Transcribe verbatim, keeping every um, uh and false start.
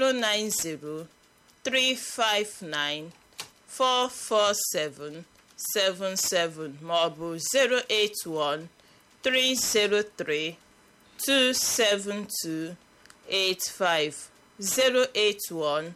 zero nine zero three five nine four four seven seven seven maọbụ zero eight one three zero three two seven two eight five zero eight one